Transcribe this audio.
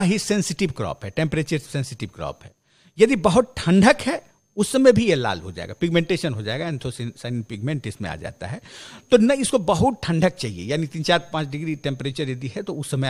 ही sensitive crop है, temperature sensitive crop है। यदि बहुत ठंडक है उस समय भी ये लाल हो जाएगा, पिगमेंटेशन हो जाएगा, एंथोसायनिन पिगमेंट इसमें आ जाता है। तो न इसको बहुत ठंडक चाहिए, यानी 3-4-5 डिग्री टेम्परेचर यदि है तो उस समय